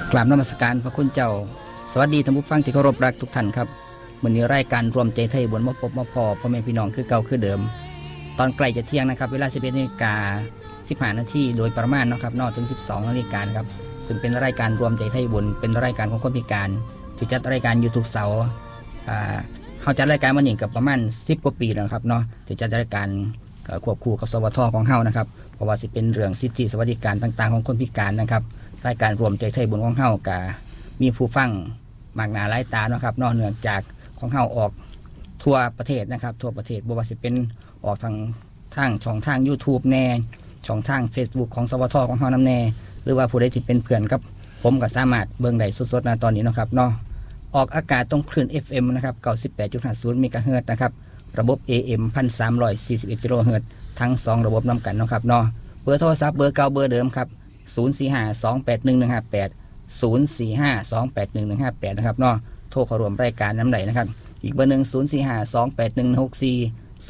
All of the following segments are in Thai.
กราบนมัสการพระคุณเจ้าสวัสดีท่านผู้ฟังที่เคารพรักทุกท่านครับมื้อนี้รายการรวมใจไทยบนมาพบมาพอพ่อแม่พี่น้องคือเก่าคือเดิมตอนใกล้จะเที่ยงนะครับเวลา 11:15 น.โดยประมาณนะครับนอกถึง 12 น.ครับซึ่งเป็นรายการรวมใจไทยบนเป็นรายการของคนพิการที่จัดรายการอยู่ทุกเสาร์เขาจัดรายการมาหนึ่งกับประมาณ10 กว่าปีแล้วครับเนาะที่จัดรายการควบคู่กับสวทของเฮานะครับเพราะว่าสิเป็นเรื่องสิทธิสวัสดิการต่างๆของคนพิการนะครับรายการรวมใจไทยบนของเฮากะมีผู้ฟังมากหน้าหลายตาเนาะครับนอกเหนือจากของเฮาออกทั่วประเทศนะครับทั่วประเทศบ่ว่าสิเป็นออกทางช่องทาง YouTube แน่ช่องทาง Facebook ของสวทของเฮานำแน่หรือว่าผู้ใดที่เป็นเพื่อนกับผมก็สามารถเบิ่งได้สดๆณตอนนี้เนาะครับเนาะออกอากาศตรงคลื่น FM นะครับ 98.50 เมกะเฮิรตซ์นะครับระบบ AM 1,341 กิโลเฮิรตซ์ทั้ง2ระบบนำกันเนาะครับเนาะเบอร์โทรศัพท์เบอร์เก่าเบอร์เดิมครับ045-281-158 045-281-158นะครับเนาะโทรเข้าร่วมรายการน้ำไหลนะครับอีกเบอร์หนึ่ง045-281-164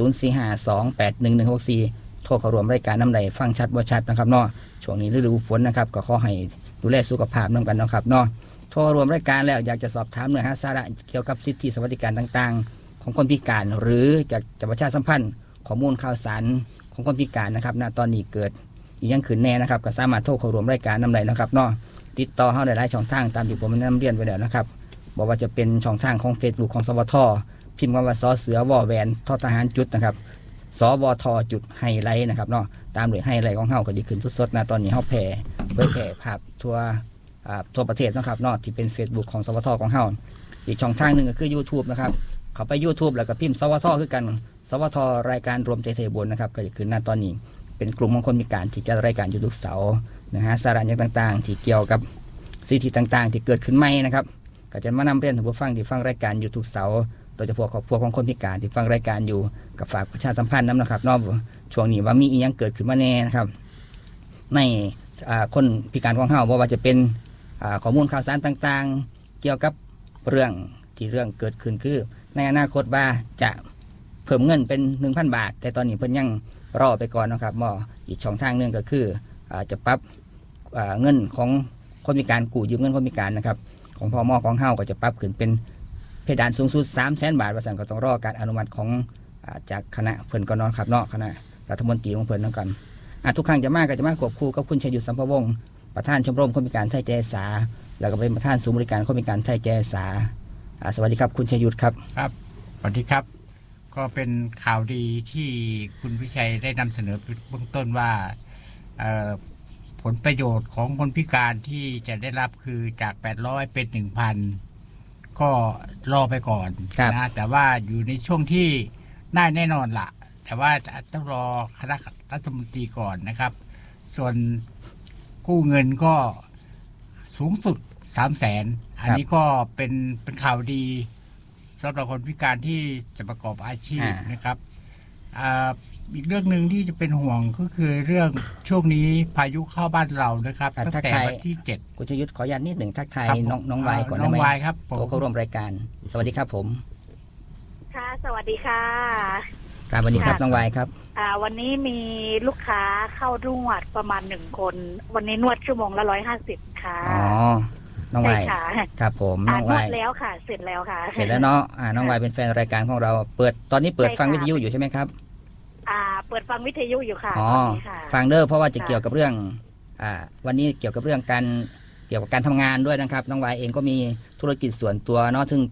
045-281-164โทรเข้าร่วมรายการน้ำไหลฟังชัดบ่ชัดนะครับเนาะช่วงนี้ฤดูฝนนะครับก็ขอให้ดูแลสุขภาพนำกันนะครับเนาะโทรรวมรายการแล้วอยากจะสอบถามเนื้อหาสาระเกี่ยวกับสิทธิสวัสดิการต่างๆของคนพิการหรือจะประชาสัมพันธ์ข้อมูลข่าวสารของคนพิการนะครับณตอนนี้เกิดอีกยังขึ้นแน่นะครับก็สามารถโทรเข้าร่วมรายการนำได้นะครับเนาะติดต่อเฮาได้หลายช่องทางตามที่ผมนำเรียนไว้แล้วนะครับบอกว่าจะเป็นช่องทางของ Facebook ของสวทพิมพ์คำว่าสอเสือวอแหวนทอทหารจุดนะครับสวทจุดไฮไลท์นะครับเนาะตามด้วยไฮไลท์ของเฮาก็ดีขึ้นสดๆนะตอนนี้เฮาแผ่ภาพทั่วประเทศนะครับเนาะที่เป็น Facebook ของสวทของเฮาอีกช่องทางนึงก็คือ YouTube นะครับเข้าไป YouTube แล้วก็พิมพ์สวทคือกันสวทรายการรวมใจไทยบนนะครับก็จะขึ้นหน้าตอนนี้เป็นกลุ่มของคนพิการที่จัดรายการอยู่ทุกเสาร์นะฮะสาระต่างๆที่เกี่ยวกับสิทธิต่างๆที่เกิดขึ้นใหม่นะครับก็จะมานำเรียนถึงผู้ฟังที่ฟังรายการอยู่ทุกเสาร์โดยเฉพาะครอบครัวของคนพิการที่ฟังรายการอยู่กับฝากประชาสัมพันธ์นะครับนอกช่วงนี้ว่ามีอีกยังเกิดขึ้นมาแน่นะครับในคนพิการของเฮาบ่ว่าจะเป็นข้อมูลข่าวสารต่างๆเกี่ยวกับเรื่องเกิดขึ้นคือในอนาคตว่าจะเพิ่มเงินเป็น 1,000 บาทแต่ตอนนี้เพิ่นยังรอไปก่อนนะครับอีกช่องทางนึงก็คือจะปรับเงินของคนพิการกู้ยืมเงินคนพิการนะครับของพม.ของเฮาก็จะปรับขึ้นเป็นเพดานสูงสุด 300,000 บาทว่าซั่นก็ต้องรอการอนุมัติของจากคณะเพิ่นก่อนเนาะครับเนาะคณะรัฐมนตรีของเพิ่นนำกันทุกครั้งจะมาควบคู่กับคุณชัยยุทธสัมภวงศ์ประธานชมรมคนพิการไทยใจอาสาแล้วก็เป็นประธานศูนย์บริการคนพิการไทยใจอาสาสวัสดีครับคุณชัยยุทธครับครับสวัสดีครับก็เป็นข่าวดีที่คุณวิชัยได้นำเสนอเบื้องต้นว่าผลประโยชน์ของคนพิการที่จะได้รับคือจาก800เป็น 1,000 ก็รอไปก่อนนะแต่ว่าอยู่ในช่วงที่น่าแน่นอนละแต่ว่าจะต้องรอคณะรัฐมนตรีก่อนนะครับส่วนกู้เงินก็สูงสุด 300,000 อันนี้ก็เป็นข่าวดีสำหรับคนพิการที่จะประกอบอาชีพนะครับอีกเรื่องหนึ่งที่จะเป็นห่วงก็คือเรื่องช่วงนี้พายุเข้าบ้านเรานะครับตั้งแต่วันที่7 คุณชยุทธขออนุญาตนิดหนึ่งทักทายน้องวายก่อนได้ไหมน้องวายครับผมเข้าร่วมรายการสวัสดีครับผมค่ะสวัสดีค่ะครับสวัสดีครับน้องวายครับวันนี้มีลูกค้าเข้านวดประมาณ1 คนวันนี้นวดชั่วโมงละ150ค่ะอ๋อน้องวายครับผมน้องวายแล้วค่ะเสร็จแล้วค่ะเสร็จแล้วเนาะน้องวายเป็นแฟนรายการของเราตอนนี้เปิดฟังวิทยุอยู่ใช่ไหมครับเปิดฟังวิทยุอยู่ค่ะฟังเด้อเพราะว่าจะเกี่ยวกับเรื่องวันนี้เกี่ยวกับเรื่องเกี่ยวกับการทำงานด้วยนะครับน้องวายเองก็มีธุรกิจส่วนตัวเนาะซึ่ง